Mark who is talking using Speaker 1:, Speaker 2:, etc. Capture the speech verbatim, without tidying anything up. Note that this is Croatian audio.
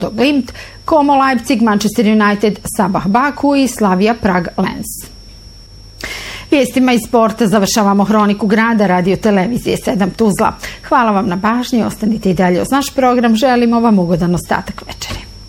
Speaker 1: Glimt, Como Leipzig, Manchester United, Sabah Baku i Slavia Prag Lens. Vijestima iz sporta završavamo Hroniku grada radio televizije sedam Tuzla. Hvala vam na pažnji, ostanite i dalje uz naš program, želimo vam ugodan ostatak večeri.